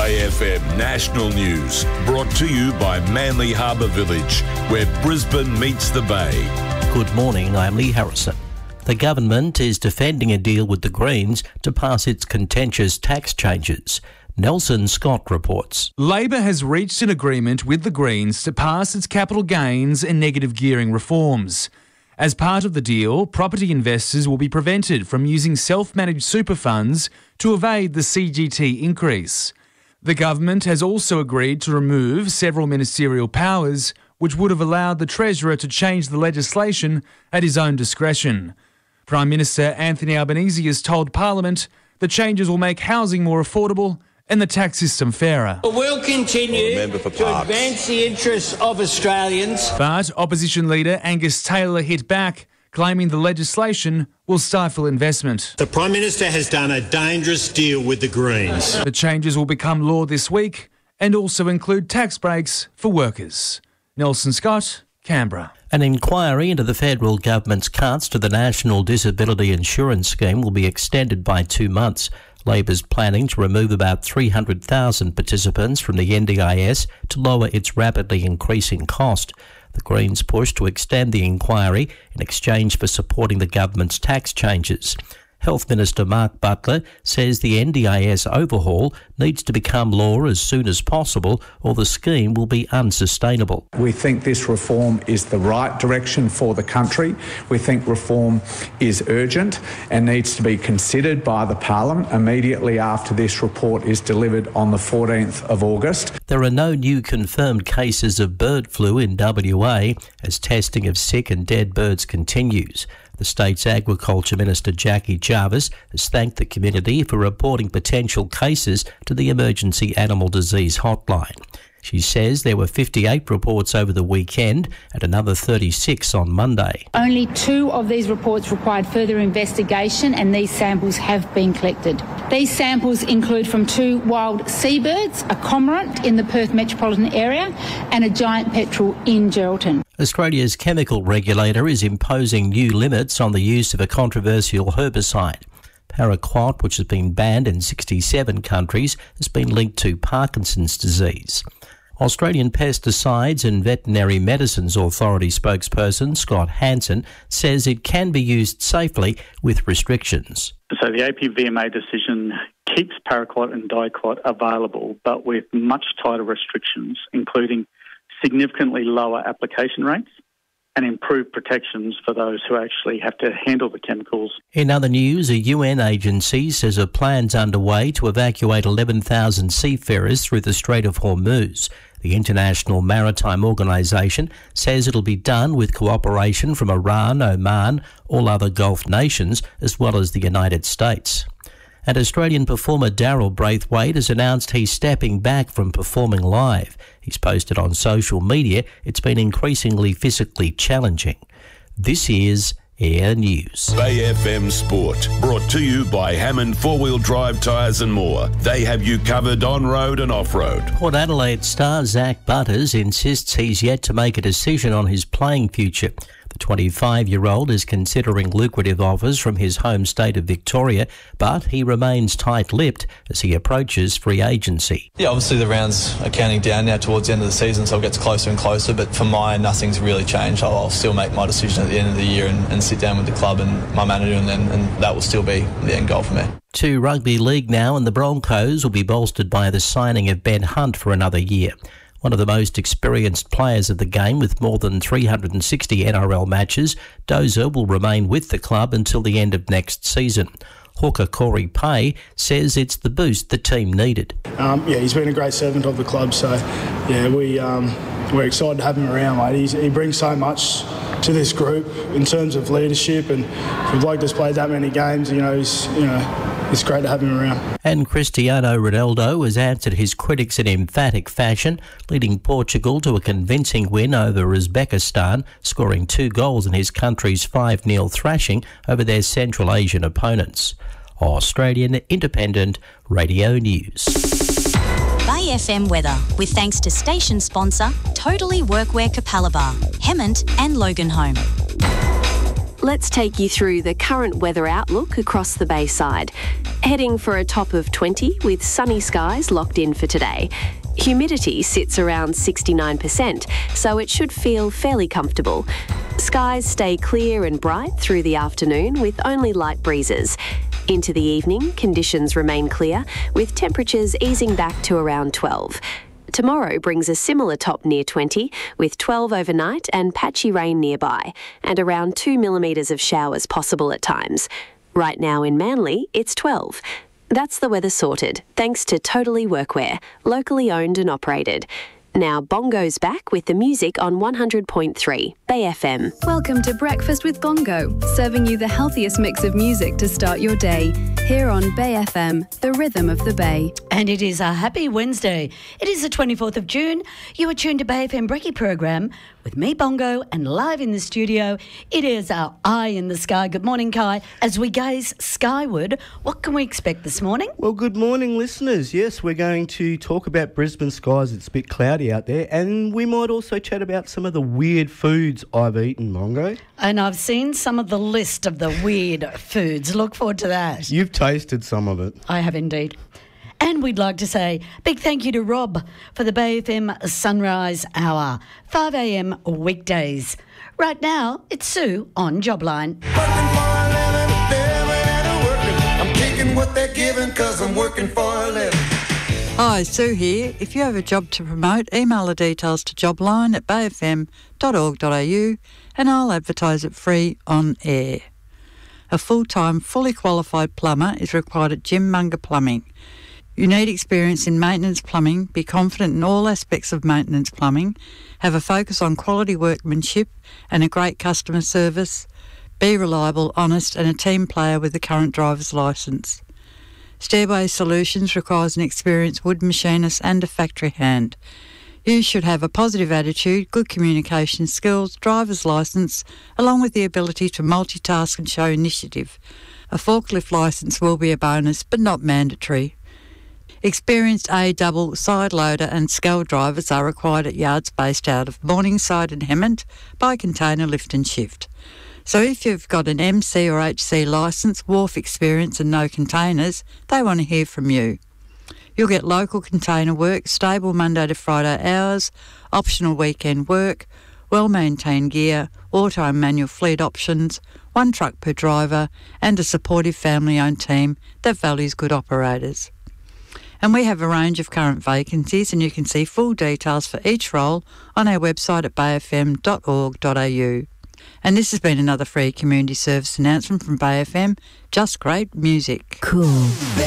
Bay FM National News, brought to you by Manly Harbour Village, where Brisbane meets the Bay. Good morning, I'm Lee Harrison. The government is defending a deal with the Greens to pass its contentious tax changes. Nelson Scott reports. Labor has reached an agreement with the Greens to pass its capital gains and negative gearing reforms. As part of the deal, property investors will be prevented from using self-managed super funds to evade the CGT increase. The government has also agreed to remove several ministerial powers, which would have allowed the Treasurer to change the legislation at his own discretion. Prime Minister Anthony Albanese has told Parliament the changes will make housing more affordable and the tax system fairer. We'll continue to advance the interests of Australians. But opposition leader Angus Taylor hit back, claiming the legislation will stifle investment. The Prime Minister has done a dangerous deal with the Greens. The changes will become law this week and also include tax breaks for workers. Nelson Scott, Canberra. An inquiry into the federal government's cuts to the National Disability Insurance Scheme will be extended by 2 months. Labor's planning to remove about 300,000 participants from the NDIS to lower its rapidly increasing cost. The Greens push to extend the inquiry in exchange for supporting the government's tax changes. Health Minister Mark Butler says the NDIS overhaul needs to become law as soon as possible or the scheme will be unsustainable. We think this reform is the right direction for the country. We think reform is urgent and needs to be considered by the Parliament immediately after this report is delivered on the 14th of August. There are no new confirmed cases of bird flu in WA as testing of sick and dead birds continues. The state's Agriculture Minister Jackie Jarvis has thanked the community for reporting potential cases to the Emergency Animal Disease Hotline. She says there were 58 reports over the weekend and another 36 on Monday. Only 2 of these reports required further investigation and these samples have been collected. These samples include from 2 wild seabirds, a cormorant in the Perth metropolitan area and a giant petrel in Geraldton. Australia's chemical regulator is imposing new limits on the use of a controversial herbicide. Paraquat, which has been banned in 67 countries, has been linked to Parkinson's disease. Australian Pesticides and Veterinary Medicines Authority spokesperson Scott Hansen says it can be used safely with restrictions. So the APVMA decision keeps paraquat and diquat available, but with much tighter restrictions, including significantly lower application rates and improved protections for those who actually have to handle the chemicals. In other news, a UN agency says a plan's underway to evacuate 11,000 seafarers through the Strait of Hormuz. The International Maritime Organisation says it'll be done with cooperation from Iran, Oman, all other Gulf nations, as well as the United States. And Australian performer Daryl Braithwaite has announced he's stepping back from performing live. He's posted on social media it's been increasingly physically challenging. This is Air News. Bay FM Sport, brought to you by Hammond 4-Wheel Drive Tyres and More. They have you covered on-road and off-road. Port Adelaide star Zach Butters insists he's yet to make a decision on his playing future. The 25-year-old is considering lucrative offers from his home state of Victoria, but he remains tight-lipped as he approaches free agency. Yeah, obviously the rounds are counting down now towards the end of the season, so it gets closer and closer, but for mine, nothing's really changed. I'll still make my decision at the end of the year and sit down with the club and my manager, and that will still be the end goal for me. To rugby league now, and the Broncos will be bolstered by the signing of Ben Hunt for another year. One of the most experienced players of the game with more than 360 NRL matches, Dozer will remain with the club until the end of next season. Hawker Corey Pay says it's the boost the team needed. He's been a great servant of the club, so we're excited to have him around, mate. He brings so much to this group in terms of leadership, and for a bloke that's played that many games, it's great to have him around. And Cristiano Ronaldo has answered his critics in emphatic fashion, leading Portugal to a convincing win over Uzbekistan, scoring 2 goals in his country's 5-0 thrashing over their Central Asian opponents. Australian Independent Radio News. Bay FM weather, with thanks to station sponsor Totally Workwear Capalaba, Hemmant and Loganholme. let's take you through the current weather outlook across the Bayside. Heading for a top of 20 with sunny skies locked in for today. Humidity sits around 69%, so it should feel fairly comfortable. Skies stay clear and bright through the afternoon with only light breezes. Into the evening, conditions remain clear, with temperatures easing back to around 12. Tomorrow brings a similar top near 20, with 12 overnight and patchy rain nearby, and around 2 millimetres of showers possible at times. Right now in Manly, it's 12. That's the weather sorted, thanks to Totally Workwear, locally owned and operated. Now Bongo's back with the music on 100.3 Bay FM. Welcome to Breakfast with Bongo, serving you the healthiest mix of music to start your day. Here on Bay FM, the rhythm of the Bay. And it is a happy Wednesday. It is the 24th of June. You are tuned to Bay FM Brekkie program with me, Bongo, and live in the studio, it is our Eye in the Sky. Good morning, Kai. As we gaze skyward, what can we expect this morning? Well, good morning, listeners. Yes, we're going to talk about Brisbane skies. It's a bit cloudy out there, and we might also chat about some of the weird foods I've eaten, Mongo. And I've seen some of the list of the weird foods. Look forward to that. You've tasted some of it. I have indeed. And we'd like to say big thank you to Rob for the Bay FM Sunrise Hour, 5 a.m. weekdays. Right now, it's Sue on Jobline. I'm taking what they're giving 'cause I'm working for a living. Hi, Sue here. If you have a job to promote, email the details to jobline@bayfm.org.au and I'll advertise it free on air. A full-time, fully qualified plumber is required at Jim Munger Plumbing. You need experience in maintenance plumbing, be confident in all aspects of maintenance plumbing, have a focus on quality workmanship and a great customer service, be reliable, honest and a team player with a current driver's licence. Stairway Solutions requires an experienced wood machinist and a factory hand. You should have a positive attitude, good communication skills, driver's licence, along with the ability to multitask and show initiative. A forklift licence will be a bonus, but not mandatory. Experienced A-double, side loader and scale drivers are required at yards based out of Morningside and Hemmant by Container Lift and Shift. So if you've got an MC or HC licence, wharf experience and no containers, they want to hear from you. You'll get local container work, stable Monday to Friday hours, optional weekend work, well-maintained gear, auto and manual fleet options, one truck per driver and a supportive family-owned team that values good operators. And we have a range of current vacancies and you can see full details for each role on our website at bayfm.org.au. And this has been another free community service announcement from Bay FM. Just great music. Cool.